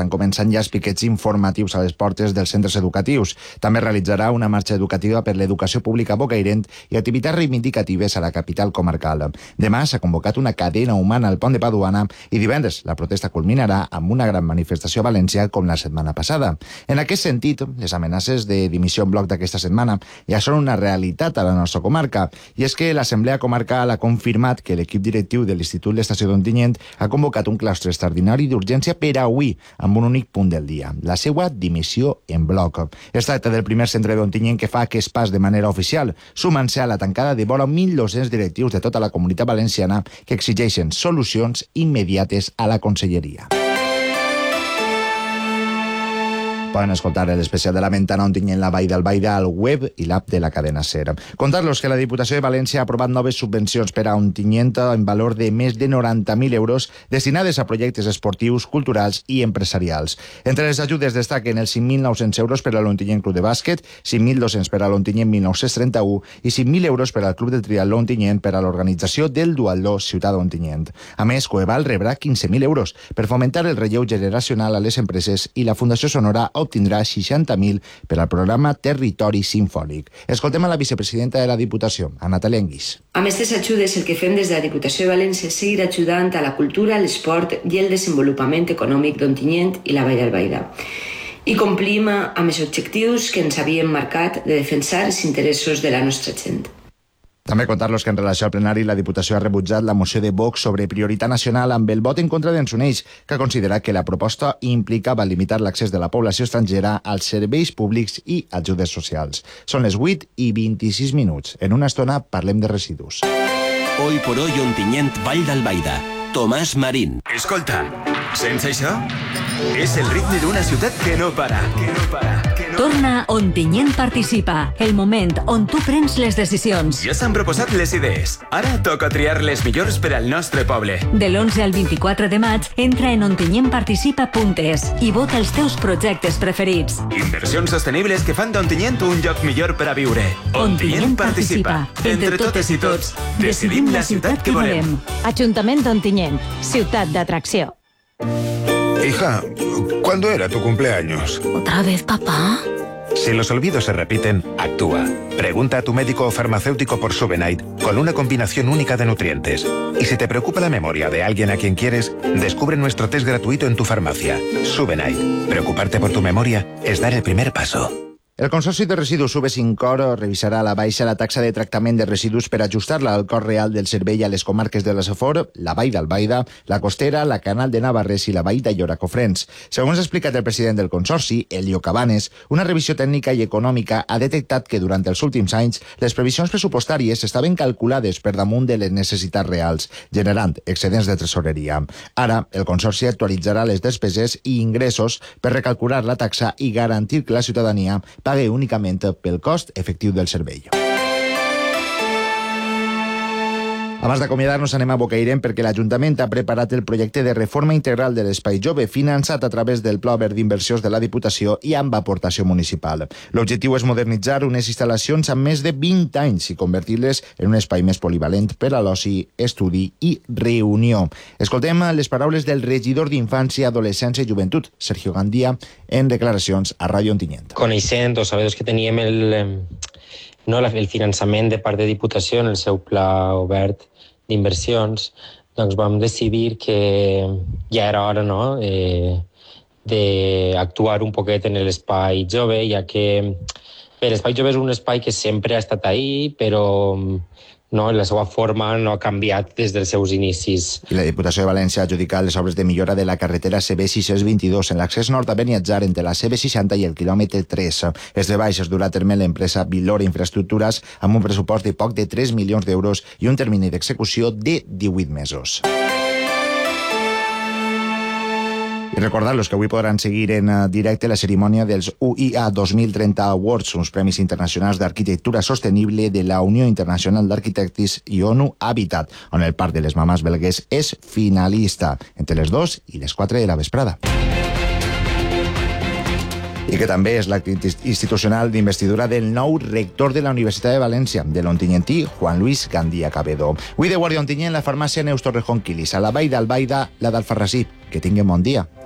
estan començant ja els piquets informatius a les portes dels centres educatius. També realitzarà una marxa educativa per l'educació pública bocairent i activitats reivindicatives a la capital comarcal. Demà s'ha convocat una cadena humana al pont de Paduana i divendres la protesta culminarà amb una gran manifestació a València com la setmana passada. En aquest sentit, les amenaces de dimissió en bloc d'aquesta setmana ja són una realitat a la nostra comarca, i és que l'Assemblea Comarcal ha confirmat que l'equip directiu de l'Institut l'Estació d'Ontinyent ha convocat un claustre extraordinari d'urgència per a avui, amb un únic punt del dia, la seva dimissió en bloc. Es tracta del primer centre d'Ontinyent que fa aquest pas de manera oficial, sumant-se a la tancada de vora 1.200 directius de tota la comunitat valenciana que exigeixen solucions immediates a la conselleria. Poden escoltar l'especial de la Mentana Ontinyent, la Vall d'Albaida al web i l'app de la cadena SER. Contar-los que la Diputació de València ha aprovat noves subvencions per a Ontinyent en valor de més de 90.000 euros destinades a projectes esportius, culturals i empresarials. Entre les ajudes destaquen els 5.900 euros per a l'Ontinyent Club de Bàsquet, 5.200 per a l'Ontinyent 1931 i 5.000 euros per al Club del Triatló Ontinyent per a l'organització del Duatló Ciutat Ontinyent. A més, Coeval rebrà 15.000 euros per fomentar el relleu generacional a les empreses i la Fundació Sonora obtindrà 60.000 per al programa Territori Simfònic. Escoltem a la vicepresidenta de la Diputació, a Natàlia Anguix. Amb aquestes ajudes, el que fem des de la Diputació de València és seguir ajudant a la cultura, l'esport i el desenvolupament econòmic d'Ontinyent i la Vall d'Albaida. I complim amb els objectius que ens havíem marcat de defensar els interessos de la nostra gent. També contar-los que en relació al plenari la Diputació ha rebutjat la moció de Vox sobre prioritat nacional amb el vot en contra d'Ensoneix, que considera que la proposta implicava limitar l'accés de la població estrangera als serveis públics i ajudes socials. Són les 8:26. En una estona parlem de residus. Hoy por hoy Ontinyent, Vall d'Albaida. Tomàs Marín. Escolta, sense això, és el ritme d'una ciutat que no para. Torna Ontinyent Participa, el moment on tu prens les decisions. Ja s'han proposat les idees. Ara toca triar les millors per al nostre poble. De l'11 al 24 de maig, entra en ontinyentparticipa.es i vota els teus projectes preferits. Inversions sostenibles que fan d'Ontinyent un lloc millor per a viure. Ontinyent Participa. Entre totes i tots, decidim la ciutat que volem. Ajuntament d'Ontinyent, ciutat d'atracció. Hija, ¿cuándo era tu cumpleaños? ¿Otra vez, papá? Si los olvidos se repiten, actúa. Pregunta a tu médico o farmacéutico por Subenite, con una combinación única de nutrientes. Y si te preocupa la memoria de alguien a quien quieres, descubre nuestro test gratuito en tu farmacia. Subenite. Preocuparte por tu memoria es dar el primer paso. El Consorci de Residus UB5 revisarà a la baixa la taxa de tractament de residus per ajustar-la al cost real del servei a les comarques de la Safor, la Vall d'Albaida, la Costera, la Canal de Navarrés i la Vall d'Aillora-Cofrents. Segons ha explicat el president del Consorci, Elio Cabanes, una revisió tècnica i econòmica ha detectat que durant els últims anys les previsions pressupostàries estaven calculades per damunt de les necessitats reals, generant excedents de tresoreria. Ara, el Consorci actualitzarà les despeses i ingressos per recalcular la taxa i garantir que la ciutadania pague únicament pel cost efectiu del servei. Abans d'acomiadar-nos anem a Bocairent perquè l'Ajuntament ha preparat el projecte de reforma integral de l'Espai Jove finançat a través del Pla Verd d'Inversions de la Diputació i amb aportació municipal. L'objectiu és modernitzar unes instal·lacions amb més de 20 anys i convertir-les en un espai més polivalent per a l'oci, estudi i reunió. Escoltem les paraules del regidor d'Infància, Adolescència i Joventut, Sergio Gandia, en declaracions a Ràdio Ontinyent. Coneixent o sabedors que teníem el finançament de part de Diputació en el seu pla obert d'inversions, doncs vam decidir que ja era hora d'actuar un poquet en l'espai jove, ja que l'espai jove és un espai que sempre ha estat ahí, però la seva forma no ha canviat des dels seus inicis. I la Diputació de València ha adjudicat les obres de millora de la carretera CB622 en l'accés nord a Beniatjar entre la CB60 i el quilòmetre 3. Els treballs es durà a terme l'empresa Vilora Infraestructures amb un pressupost de poc de 3 milions d'euros i un termini d'execució de 18 mesos. I recordar-los que avui podran seguir en directe la cerimònia dels UIA 2030 Awards, uns premis internacionals d'arquitectura sostenible de la Unió Internacional d'Arquitectes i ONU Habitat, on el Parc de les Mamàs Belguers és finalista, entre les 2 i les 4 de la vesprada. I que també és l'acte institucional d'investidura del nou rector de la Universitat de València, de l'ontinyentí Juan Luis Gandia Cabedo. Avui de guàrdia Ontinyent, la farmàcia Neus Torrejón Quilis, a la Vall d'Albaida, la d'Alfarrasí. Que tinguin bon dia.